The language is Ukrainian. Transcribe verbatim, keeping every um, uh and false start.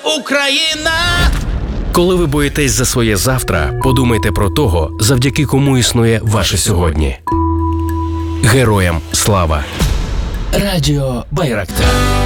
Україна! Коли ви боїтесь за своє завтра, подумайте про того, завдяки кому існує ваше сьогодні. Героям слава! Радіо Байрактар.